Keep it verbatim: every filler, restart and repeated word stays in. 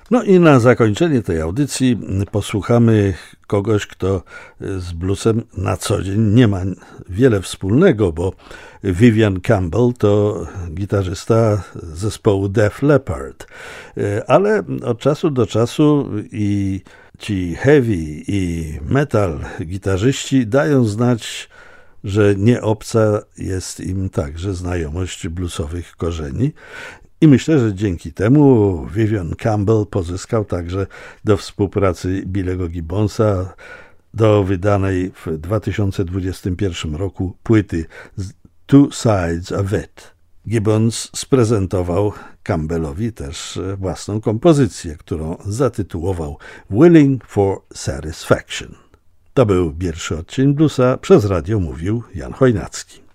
No i na zakończenie tej audycji posłuchamy kogoś, kto z bluesem na co dzień nie ma wiele wspólnego, bo Vivian Campbell to gitarzysta zespołu Def Leppard, ale od czasu do czasu i ci heavy i metal gitarzyści dają znać, że nie obca jest im także znajomość bluesowych korzeni. I myślę, że dzięki temu Vivian Campbell pozyskał także do współpracy Billego Gibbonsa do wydanej w dwa tysiące dwudziestym pierwszym roku płyty Two Sides of It. Gibbons sprezentował Campbellowi też własną kompozycję, którą zatytułował Willing for Satisfaction. To był pierwszy odcinek Bluesa, przez radio mówił Jan Chojnacki.